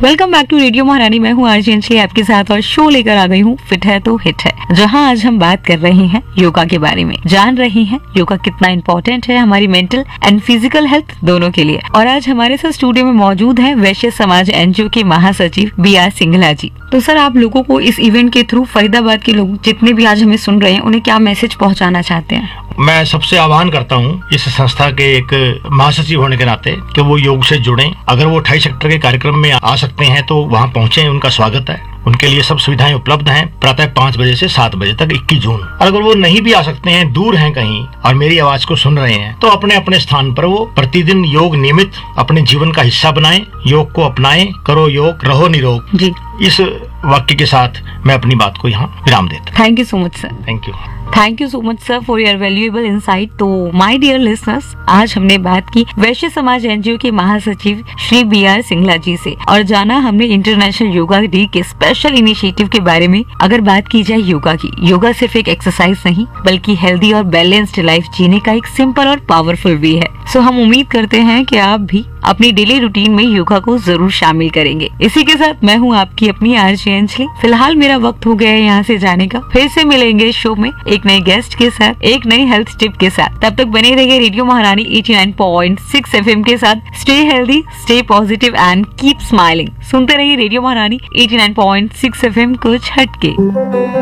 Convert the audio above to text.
Welcome back to radio महारानी। मैं हूँ आरजे अंजलि आपके साथ और शो लेकर आ गई हूँ फिट है तो हिट है, जहाँ आज हम बात कर रहे हैं योगा के बारे में। जान रहे हैं योगा कितना इम्पोर्टेंट है हमारी मेंटल एंड फिजिकल हेल्थ दोनों के लिए। और आज हमारे साथ स्टूडियो में मौजूद है वैश्य समाज एनजीओ के महासचिव BR सिंघला जी। तो सर, आप लोगों को इस इवेंट के थ्रू फरीदाबाद के लोग जितने भी आज हमें सुन रहे हैं उन्हें क्या मैसेज पहुँचाना चाहते हैं? मैं सबसे आह्वान करता हूँ इस संस्था के एक महासचिव होने के नाते कि वो योग से जुड़ें। अगर वो 28 सेक्टर के कार्यक्रम में आ सकते हैं तो वहाँ पहुँचे, उनका स्वागत है। उनके लिए सब सुविधाएं उपलब्ध हैं प्रातः 5 बजे से 7 बजे तक 21 जून। और अगर वो नहीं भी आ सकते हैं, दूर हैं कहीं और मेरी आवाज को सुन रहे हैं, तो अपने अपने स्थान पर वो प्रतिदिन योग नियमित अपने जीवन का हिस्सा बनाएं, योग को अपनाएं, करो योग रहो निरोग जी। इस वाक्य के साथ मैं अपनी बात को यहाँ विराम देता। Thank you so much sir. Thank you so much sir for your valuable insight. तो माय डियर लिसनर्स, आज हमने बात की वैश्य समाज एनजीओ के महासचिव श्री BR सिंघला जी से और जाना हमने इंटरनेशनल योगा डे के स्पेशल इनिशिएटिव के बारे में। अगर बात की जाए योगा की, योगा सिर्फ एक एक्सरसाइज नहीं बल्कि हेल्दी और बैलेंस्ड लाइफ जीने का एक सिंपल और पावरफुल वे है। सो हम उम्मीद करते हैं कि आप भी अपनी डेली रूटीन में योगा को जरूर शामिल करेंगे। इसी के साथ मैं हूँ आपकी अपनी आरजे अंजलि। फिलहाल मेरा वक्त हो गया है यहाँ से जाने का। फिर से मिलेंगे शो में एक नए गेस्ट के साथ, एक नई हेल्थ टिप के साथ। तब तक बने रहिए रेडियो महारानी 89.6 FM के साथ। Stay healthy, stay positive and keep smiling. सुनते रहिए रेडियो महारानी 89.6 FM कुछ हटके।